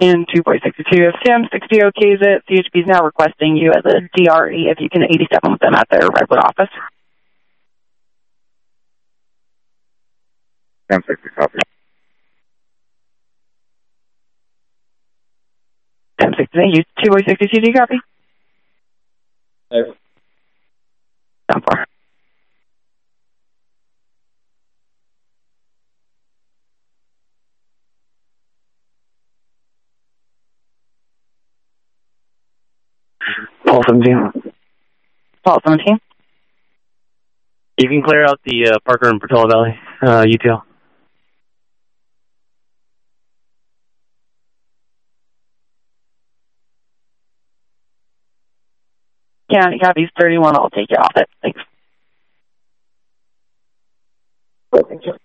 In 2.62 of Tim, 60 OKs it. CHP is now requesting you as a DRE if you can 87 with them at their Redwood office. Tim 60 copy. Tim 60, you 2.60 CD copy? Yes. Down 4. Paul 17. Paul 17. You can clear out the Parker and Portola Valley, UTL. County copies 31. I'll take you off it. Thanks. Thank you.